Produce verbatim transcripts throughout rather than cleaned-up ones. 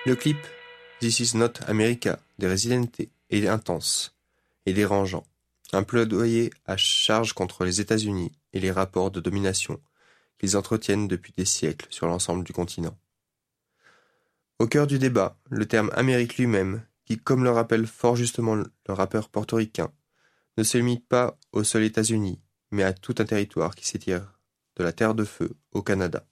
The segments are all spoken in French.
Le clip This is not America des Residente est intense et dérangeant, un plaidoyer à charge contre les États-Unis et les rapports de domination qu'ils entretiennent depuis des siècles sur l'ensemble du continent. Au cœur du débat, le terme Amérique lui-même, qui, comme le rappelle fort justement le rappeur portoricain, ne se limite pas aux seuls États-Unis, mais à tout un territoire qui s'étire de la Terre de Feu au Canada.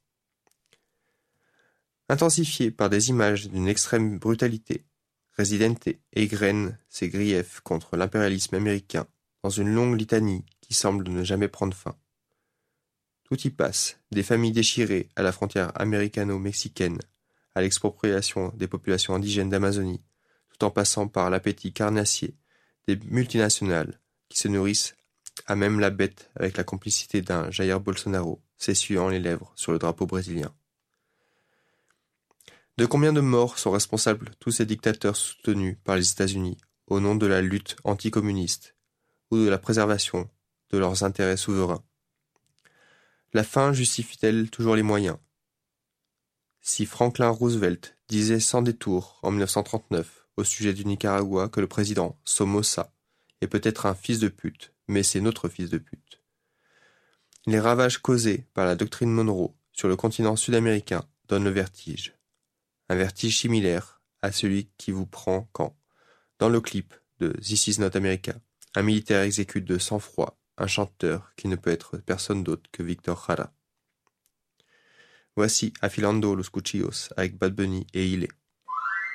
Intensifié par des images d'une extrême brutalité, Residente égrène ses griefs contre l'impérialisme américain dans une longue litanie qui semble ne jamais prendre fin. Tout y passe, des familles déchirées à la frontière américano-mexicaine, à l'expropriation des populations indigènes d'Amazonie, tout en passant par l'appétit carnassier des multinationales qui se nourrissent à même la bête avec la complicité d'un Jair Bolsonaro s'essuyant les lèvres sur le drapeau brésilien. De combien de morts sont responsables tous ces dictateurs soutenus par les États-Unis au nom de la lutte anticommuniste ou de la préservation de leurs intérêts souverains? La fin justifie-t-elle toujours les moyens? Si Franklin Roosevelt disait sans détour en mille neuf cent trente-neuf au sujet du Nicaragua que le président Somoza est peut-être un fils de pute, mais c'est notre fils de pute. Les ravages causés par la doctrine Monroe sur le continent sud-américain donnent le vertige. Un vertige similaire à celui qui vous prend quand, dans le clip de This is not America, un militaire exécute de sang-froid un chanteur qui ne peut être personne d'autre que Victor Jara. Voici Afilando los Cuchillos avec Bad Bunny et Ile.